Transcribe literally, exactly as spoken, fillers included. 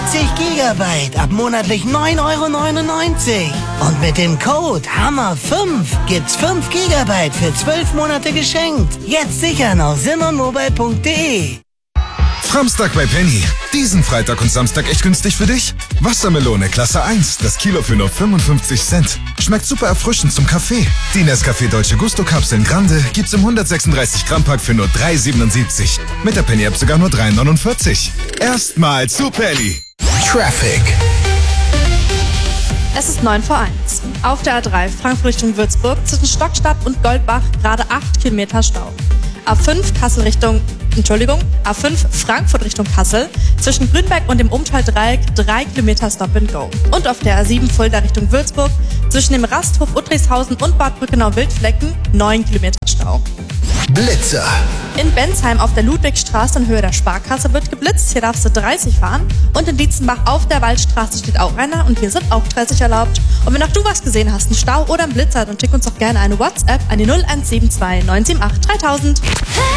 siebzig Gigabyte ab monatlich neun Euro neunundneunzig. Und mit dem Code Hammer fünf gibt's fünf Gigabyte für zwölf Monate geschenkt. Jetzt sichern auf simmermobile punkt de. Samstag bei Penny. Diesen Freitag und Samstag echt günstig für dich? Wassermelone Klasse eins, das Kilo für nur fünfundfünfzig Cent. Schmeckt super erfrischend zum Kaffee. Die Nescafé Dolce Gusto Kapseln Grande gibt's im hundertsechsunddreißig Gramm Pack für nur drei siebenundsiebzig. Mit der Penny App sogar nur drei neunundvierzig. Erstmal zu Penny. Traffic. Es ist neun vor eins. Auf der A drei Frankfurt Richtung Würzburg zwischen Stockstadt und Goldbach gerade acht Kilometer Stau. A fünf Kassel Richtung, Entschuldigung, A fünf Frankfurt Richtung Kassel zwischen Grünberg und dem Umtal-Dreieck drei Kilometer Stop and Go. Und auf der A sieben Fulda Richtung Würzburg zwischen dem Rasthof Uttrichshausen und Bad Brückenau-Wildflecken neun Kilometer Stau. Blitzer. In Bensheim auf der Ludwigstraße in Höhe der Sparkasse wird geblitzt. Hier darfst du dreißig fahren. Und in Dietzenbach auf der Waldstraße steht auch einer und hier sind auch dreißig erlaubt. Und wenn auch du was gesehen hast, einen Stau oder einen Blitzer, dann schick uns doch gerne eine WhatsApp an die null eins sieben zwei neun sieben acht dreitausend.